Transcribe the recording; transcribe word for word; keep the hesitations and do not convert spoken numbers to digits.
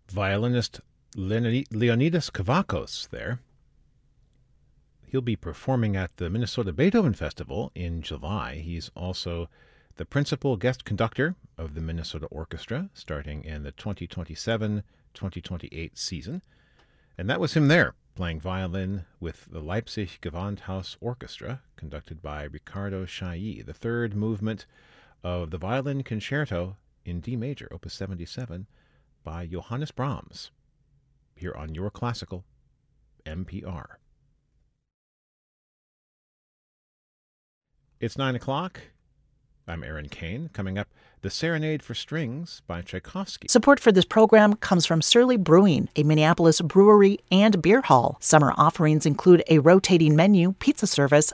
violinist Leonidas Kavakos there. He'll be performing at the Minnesota Beethoven Festival in July. He's also the principal guest conductor of the Minnesota Orchestra starting in the twenty twenty-seven twenty twenty-eight season. And that was him there, playing violin with the Leipzig Gewandhaus Orchestra, conducted by Riccardo Chailly, the third movement of the Violin Concerto in D major, Opus seventy-seven, by Johannes Brahms, here on Your Classical N P R. It's nine o'clock. I'm Aaron Kane. Coming up, The Serenade for Strings by Tchaikovsky. Support for this program comes from Surly Brewing, a Minneapolis brewery and beer hall. Summer offerings include a rotating menu, pizza service,